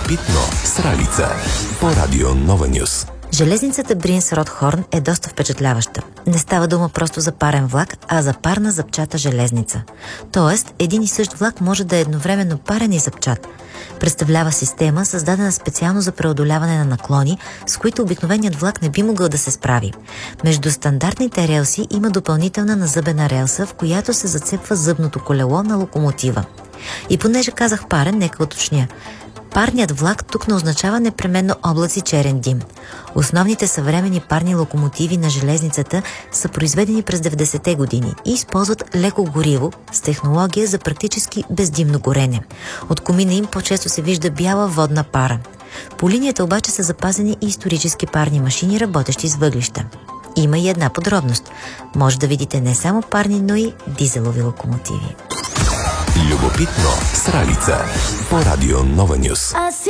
Любопитно с Ралица по Радио Нова Нюс. Железницата Бринс-Ротхорн е доста впечатляваща. Не става дума просто за парен влак, а за парна зъбчата железница. Тоест, един и същ влак може да е едновременно парен и зъбчат. Представлява система, създадена специално за преодоляване на наклони, с които обикновеният влак не би могъл да се справи. Между стандартните релси има допълнителна назъбена релса, в която се зацепва зъбното колело на локомотива. И понеже казах парен, нека уточня. Парният влак тук не означава непременно облаци черен дим. Основните съвременни парни локомотиви на железницата са произведени през 90-те години и използват леко гориво с технология за практически бездимно горене. От комина им по-често се вижда бяла водна пара. По линията обаче са запазени и исторически парни машини, работещи с въглища. Има и една подробност. Може да видите не само парни, но и дизелови локомотиви. Любопитно с Ралица по Радио Нова Нюс.